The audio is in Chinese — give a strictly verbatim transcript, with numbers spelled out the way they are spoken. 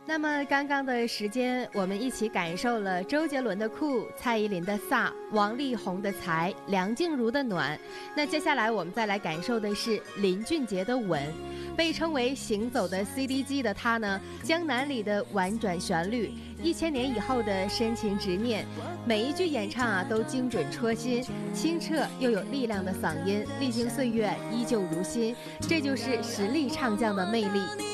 那么刚刚的时间，我们一起感受了周杰伦的酷、蔡依林的飒、王力宏的才、梁静茹的暖。那接下来我们再来感受的是林俊杰的稳。被称为行走的 C D 机的他呢，江南里的婉转旋律，一千年以后的深情执念，每一句演唱啊都精准戳心，清澈又有力量的嗓音，历经岁月依旧如新，这就是实力唱将的魅力。